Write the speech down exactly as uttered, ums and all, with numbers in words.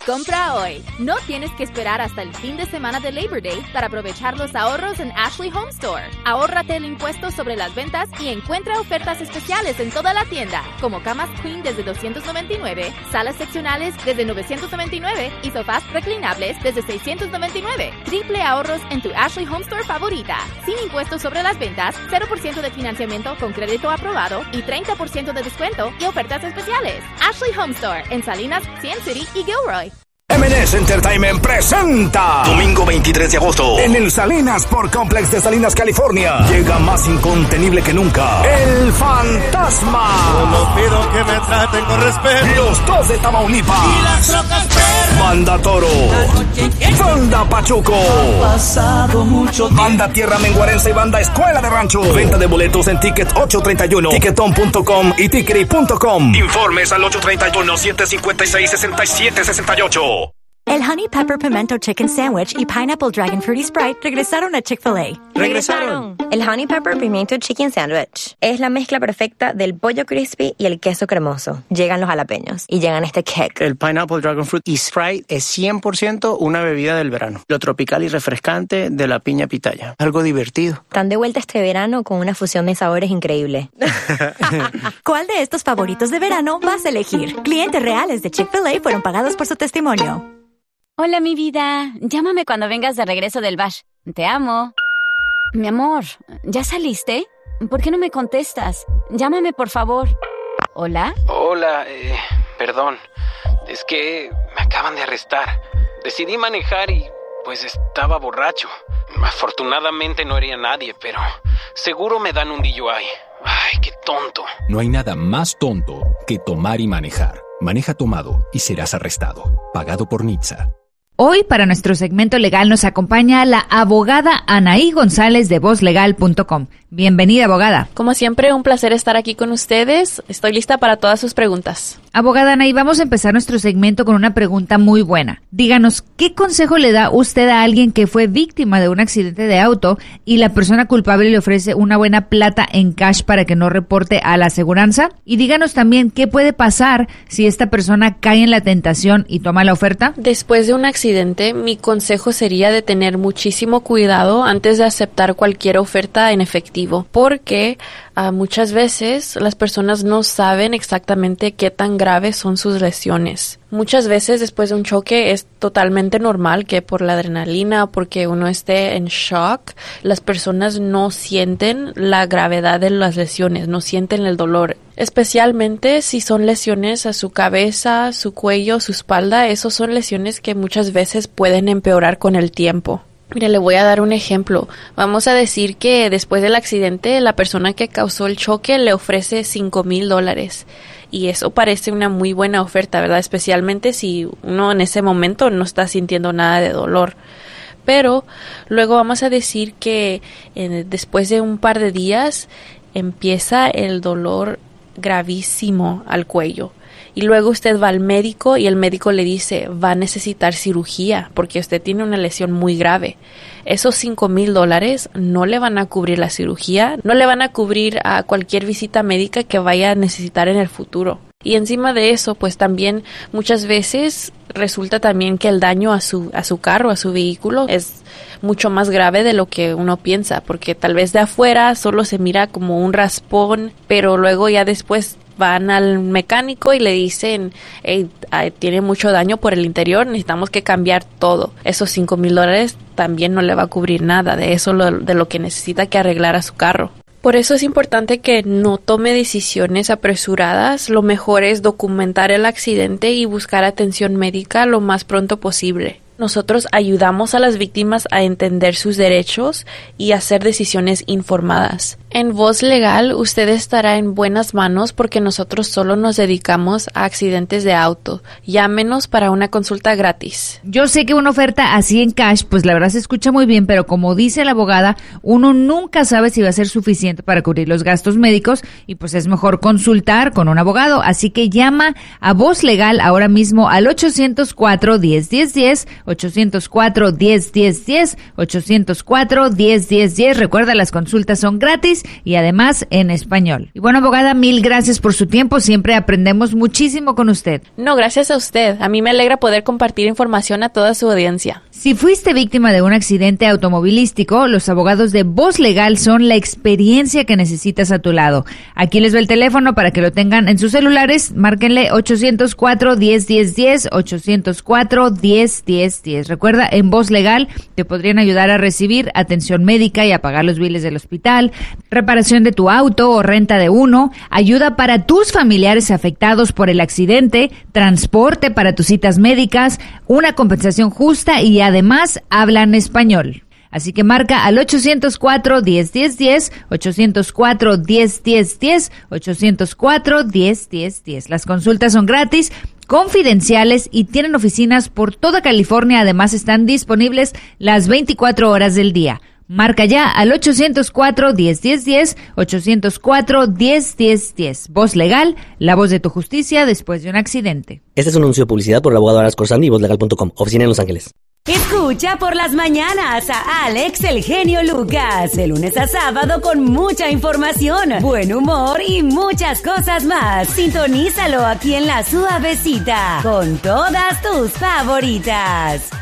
Compra hoy. No tienes que esperar hasta el fin de semana de Labor Day para aprovechar los ahorros en Ashley Home Store. Ahórrate el impuesto sobre las ventas y encuentra ofertas especiales en toda la tienda, como camas queen desde doscientos noventa y nueve, salas seccionales desde novecientos noventa y nueve y sofás reclinables desde seiscientos noventa y nueve. Triple ahorros en tu Ashley Home Store favorita. Sin impuestos sobre las ventas, cero por ciento de financiamiento con crédito aprobado y treinta por ciento de descuento y ofertas especiales. Ashley Home Store en Salinas, Cien City y Gilroy. M and S Entertainment presenta domingo veintitrés de agosto en el Salinas Sport Complex de Salinas, California. Llega más incontenible que nunca El Fantasma. Solo pido que me traten con respeto. Los Dos de Tamaulipas y las Rocas Perras. Banda Toro, Banda Pachuco, pasado mucho Banda Tierra Menguarense y Banda Escuela de Rancho. Venta de boletos en Ticket ocho treinta y uno, Ticketon punto com y Tickery punto com. Informes al ocho treinta y uno, siete cincuenta y seis, sesenta y siete sesenta y ocho. El Honey Pepper Pimento Chicken Sandwich y Pineapple Dragon Fruity Sprite regresaron a Chick-fil-A. ¡Regresaron! El Honey Pepper Pimento Chicken Sandwich es la mezcla perfecta del pollo crispy y el queso cremoso. Llegan los jalapeños y llegan este kick. El Pineapple Dragon Fruity Sprite es cien por ciento una bebida del verano. Lo tropical y refrescante de la piña pitaya. Algo divertido. Están de vuelta este verano con una fusión de sabores increíble. ¿Cuál de estos favoritos de verano vas a elegir? Clientes reales de Chick-fil-A fueron pagados por su testimonio. Hola, mi vida. Llámame cuando vengas de regreso del bash. Te amo. Mi amor, ¿ya saliste? ¿Por qué no me contestas? Llámame, por favor. ¿Hola? Hola, eh, perdón. Es que me acaban de arrestar. Decidí manejar y, pues, estaba borracho. Afortunadamente no hería a nadie, pero seguro me dan un D U I. Ay, qué tonto. No hay nada más tonto que tomar y manejar. Maneja tomado y serás arrestado. Pagado por N H T S A. Hoy, para nuestro segmento legal, nos acompaña la abogada Anaí González de voz legal punto com. Bienvenida, abogada. Como siempre, un placer estar aquí con ustedes. Estoy lista para todas sus preguntas. Abogada Anaí, vamos a empezar nuestro segmento con una pregunta muy buena. Díganos, ¿qué consejo le da usted a alguien que fue víctima de un accidente de auto y la persona culpable le ofrece una buena plata en cash para que no reporte a la aseguranza? Y díganos también, ¿qué puede pasar si esta persona cae en la tentación y toma la oferta? Después de un accidente, mi consejo sería de tener muchísimo cuidado antes de aceptar cualquier oferta en efectivo, porque uh, muchas veces las personas no saben exactamente qué tan graves son sus lesiones. Muchas veces después de un choque es totalmente normal que por la adrenalina, porque uno esté en shock, las personas no sienten la gravedad de las lesiones, no sienten el dolor. Especialmente si son lesiones a su cabeza, su cuello, su espalda, esos son lesiones que muchas veces pueden empeorar con el tiempo. Mira, le voy a dar un ejemplo. Vamos a decir que después del accidente, la persona que causó el choque le ofrece cinco mil dólares. Y eso parece una muy buena oferta, ¿verdad? Especialmente si uno en ese momento no está sintiendo nada de dolor. Pero luego vamos a decir que eh, después de un par de días empieza el dolor gravísimo al cuello. Y luego usted va al médico y el médico le dice, va a necesitar cirugía porque usted tiene una lesión muy grave. Esos cinco mil dólares no le van a cubrir la cirugía, no le van a cubrir a cualquier visita médica que vaya a necesitar en el futuro. Y encima de eso, pues también muchas veces resulta también que el daño a su, a su carro, a su vehículo, es mucho más grave de lo que uno piensa, porque tal vez de afuera solo se mira como un raspón, pero luego ya después van al mecánico y le dicen, hey, tiene mucho daño por el interior, necesitamos que cambiar todo. Esos cinco mil dólares también no le va a cubrir nada de eso, lo, de lo que necesita que arreglar a su carro. Por eso es importante que no tome decisiones apresuradas. Lo mejor es documentar el accidente y buscar atención médica lo más pronto posible. Nosotros ayudamos a las víctimas a entender sus derechos y hacer decisiones informadas. En Voz Legal, usted estará en buenas manos porque nosotros solo nos dedicamos a accidentes de auto. Llámenos para una consulta gratis. Yo sé que una oferta así en cash, pues la verdad se escucha muy bien, pero como dice la abogada, uno nunca sabe si va a ser suficiente para cubrir los gastos médicos y pues es mejor consultar con un abogado. Así que llama a Voz Legal ahora mismo al ocho cero cuatro, diez, diez, diez, ocho cero cuatro, diez, diez, diez, ocho cero cuatro, diez, diez, diez. Recuerda, las consultas son gratis gratis y además en español. Y bueno, abogada, mil gracias por su tiempo. Siempre aprendemos muchísimo con usted. No, gracias a usted. A mí me alegra poder compartir información a toda su audiencia. Si fuiste víctima de un accidente automovilístico, los abogados de Voz Legal son la experiencia que necesitas a tu lado. Aquí les va el teléfono para que lo tengan en sus celulares. Márquenle ochocientos cuatro, diez, diez, diez, ochocientos cuatro, diez, diez, diez. Recuerda, en Voz Legal te podrían ayudar a recibir atención médica y a pagar los biles del hospital, reparación de tu auto o renta de uno, ayuda para tus familiares afectados por el accidente, transporte para tus citas médicas, una compensación justa y además hablan español. Así que marca al ochocientos cuatro, diez, diez, diez, ochocientos cuatro, diez, diez, diez, ochocientos cuatro, diez, diez, diez. Las consultas son gratis, confidenciales y tienen oficinas por toda California. Además están disponibles las veinticuatro horas del día. Marca ya al ochocientos cuatro, diez, diez, diez, ochocientos cuatro, diez, diez, diez. Voz Legal, la voz de tu justicia después de un accidente. Este es un anuncio de publicidad por el abogado Aras Corsandi y voz legal punto com, oficina en Los Ángeles. Escucha por las mañanas a Alex El Genio Lucas, de lunes a sábado con mucha información, buen humor y muchas cosas más. Sintonízalo aquí en La Suavecita, con todas tus favoritas.